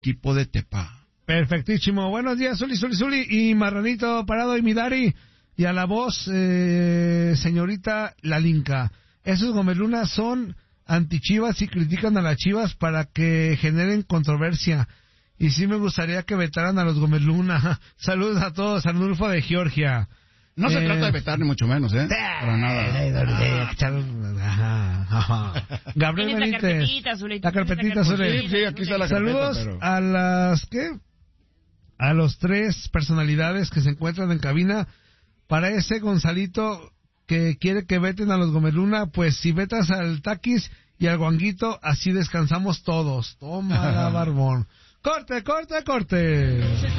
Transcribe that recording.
equipo de Tepa. Perfectísimo. Buenos días, Zuli, y Marranito Parado y Midari. Y a la voz, señorita Lalinka. Esos gomelunas son antichivas y critican a las Chivas para que generen controversia. Y sí me gustaría que vetaran a los gomeluna. Saludos a todos, Arnulfo de Georgia. No se trata de vetar, ni mucho menos, para nada. Gabriel Benítez. La carpetita, Zuli. Sí, aquí está la Saludos carpeta, pero... a las, a los 3 personalidades que se encuentran en cabina. Para ese Gonzalito que quiere que veten a los gomeluna, pues si vetas al Taquis y al Guanguito, así descansamos todos. Toma la barbón. ¡Corte!